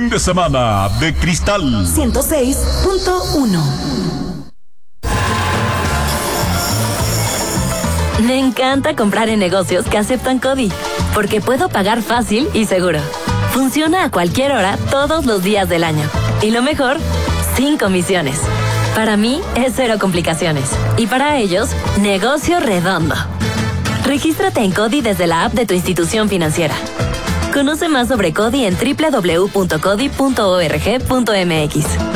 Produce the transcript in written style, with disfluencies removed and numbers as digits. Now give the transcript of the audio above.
fin de semana de Cristal 106.1. Me encanta comprar en negocios que aceptan CODI, porque puedo pagar fácil y seguro. Funciona a cualquier hora, todos los días del año. Y lo mejor, sin comisiones. Para mí, es cero complicaciones. Y para ellos, negocio redondo. Regístrate en CODI desde la app de tu institución financiera. Conoce más sobre CODI en www.codi.org.mx.